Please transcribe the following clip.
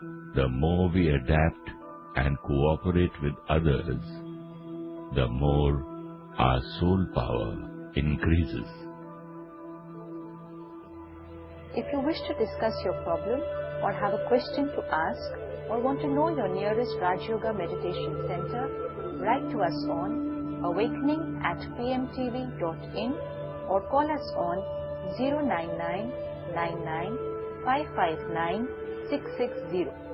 The more we adapt and cooperate with others, the more our soul power increases. If you wish to discuss your problem or have a question to ask or want to know your nearest Raj Yoga Meditation Center, write to us on awakening@pmtv.in or call us on 099 99 559 660.